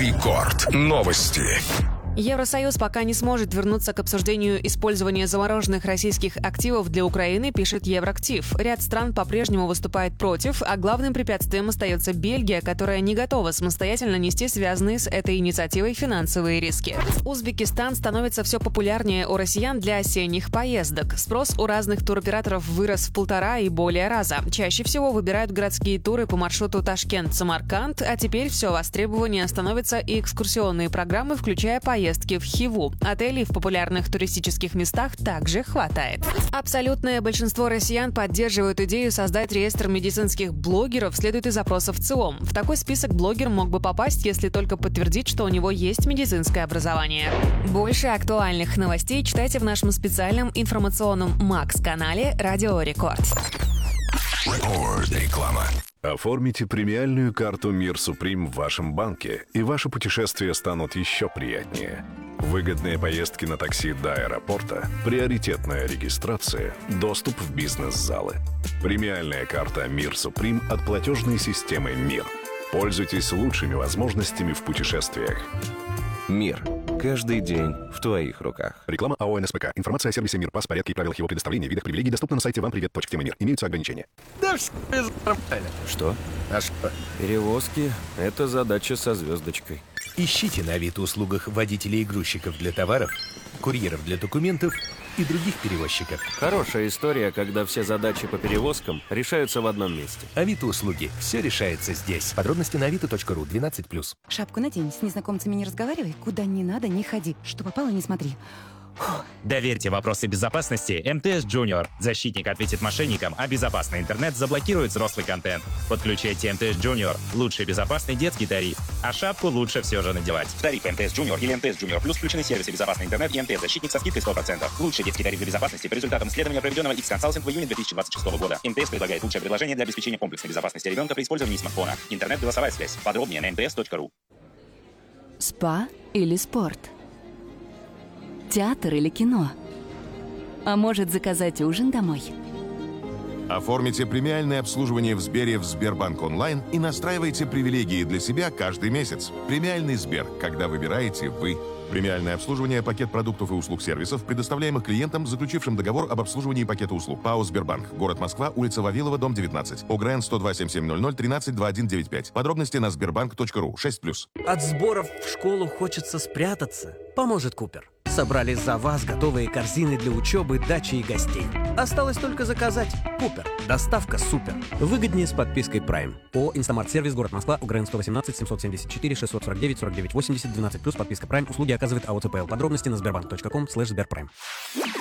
Рекорд. Новости. Евросоюз пока не сможет вернуться к обсуждению использования замороженных российских активов для Украины, пишет Евроактив. Ряд стран по-прежнему выступает против, а главным препятствием остается Бельгия, которая не готова самостоятельно нести связанные с этой инициативой финансовые риски. Узбекистан становится все популярнее у россиян для осенних поездок. Спрос у разных туроператоров вырос в 1,5 и более раза. Чаще всего выбирают городские туры по маршруту Ташкент-Самарканд, а теперь все востребованнее становятся и экскурсионные программы, включая поездки в Хиву. Отелей в популярных туристических местах также хватает. Абсолютное большинство россиян поддерживают идею создать реестр медицинских блогеров, следует из запросов ЦИОМ. В такой список блогер мог бы попасть, если только подтвердит, что у него есть медицинское образование. Больше актуальных новостей читайте в нашем специальном информационном МАКС-канале «Радио Рекорд». Реклама. Оформите премиальную карту «Мир Суприм» в вашем банке, и ваши путешествия станут еще приятнее. Выгодные поездки на такси до аэропорта, приоритетная регистрация, доступ в бизнес-залы. Премиальная карта «Мир Суприм» от платежной системы «Мир». Пользуйтесь лучшими возможностями в путешествиях. Мир. Каждый день в твоих руках. Реклама АО «НСПК». Информация о сервисе «Мир», порядке и правилах его предоставления, видах привилегий доступна на сайте вампривет.мир. Имеются ограничения. Что? Перевозки – это задача со звездочкой. Ищите на Авито-услугах водителей и грузчиков для товаров, курьеров для документов и других перевозчиков. Хорошая история, когда все задачи по перевозкам решаются в одном месте. Авито-услуги. Все решается здесь. Подробности на avito.ru 12+. Шапку надень, с незнакомцами не разговаривай, куда не надо, не ходи. Что попало, не смотри. Доверьте вопросы безопасности МТС Junior. Защитник ответит мошенникам, а безопасный интернет заблокирует взрослый контент. Подключайте МТС Junior. Лучший безопасный детский тариф. А шапку лучше все же надевать. В тариф МТС Junior или МТС Junior Плюс включены сервисы безопасный интернет и МТС Защитник со скидкой 100%. Лучший детский тариф для безопасности по результатам исследования, проведенного X-Consulting в июне 2026 года. МТС предлагает лучшее предложение для обеспечения комплексной безопасности ребенка при использовании смартфона. Интернет-голосовая связь. Подробнее на mts.ru. Спа или спорт? Театр или кино? А может, заказать ужин домой? Оформите премиальное обслуживание в Сбере в Сбербанк онлайн и настраивайте привилегии для себя каждый месяц. Премиальный Сбер, когда выбираете вы. Премиальное обслуживание, пакет продуктов и услуг сервисов, предоставляемых клиентам, заключившим договор об обслуживании пакета услуг. ПАО «Сбербанк». Город Москва, улица Вавилова, дом 19. ОГРН 102-7700 13-2195. Подробности на sberbank.ru 6+. От сборов в школу хочется спрятаться. Поможет Купер. Собрали за вас готовые корзины для учебы, дачи и гостей. Осталось только заказать. Купер. Доставка супер. Выгоднее с подпиской Prime. ООО «Инстамарт-сервис», город Москва, УГРН 118 774 649 49 80 12+, подписка Prime. Услуги оказывает АО ЦПЛ. Подробности на sberbank.com/sberprime.